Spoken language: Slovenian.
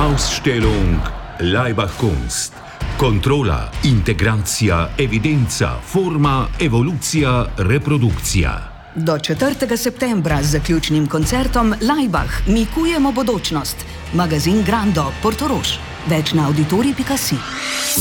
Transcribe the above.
Ausstellung Leibach-Kunst. Kontrola, integracija, evidenca, forma, evolucija, reprodukcija. Do 4. septembra z zaključnim koncertom Leibach mi kujemo bodočnost. Magazin Grando, Portorož. Več na auditorij.si.